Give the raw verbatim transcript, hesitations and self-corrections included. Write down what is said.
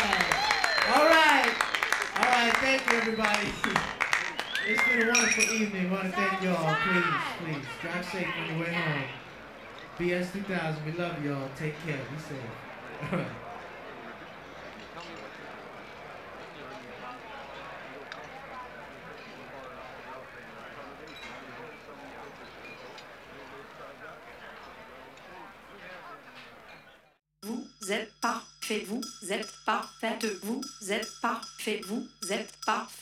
All right. All right. Thank you, everybody. It's been a wonderful evening. I want to thank y'all. Please, please, drive safe on your way home. B S two thousand, we love y'all. Take care. Be safe. All right. Vous êtes parfait, vous êtes parfaite, vous êtes parfait, vous êtes parfait.